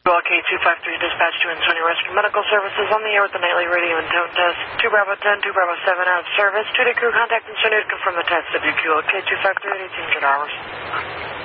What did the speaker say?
QLK-253 dispatch to Antonio Rescue Medical Services on the air with the nightly radio and tone test. 2 Bravo 10, 2 Bravo 7 out of service. 2-day crew contact Antonio to confirm the test. WQLK-253 at 1800 hours.